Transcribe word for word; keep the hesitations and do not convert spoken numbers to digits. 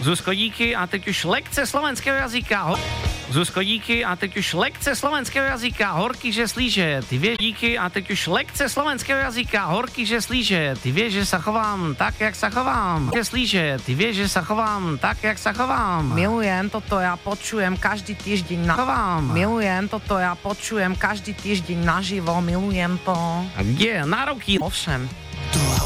Zuzko, díky a teď už lekce slovenského jazyka. Ho- Zuzko, díky a teď už lekce slovenského jazyka. Horky, že slíže, ty vieš, díky a teď už lekce slovenského jazyka. Horky, že slíže, ty vieš, že sa chovám tak, jak sa chovám. Že slíže, ty vieš, že sa chovám tak, jak sa chovám. Milujem, toto ja počujem každý týždeň na... Chovám. Milujem, toto ja počujem každý týždeň naživo, milujem to. A kde? Na roky. Ovšem.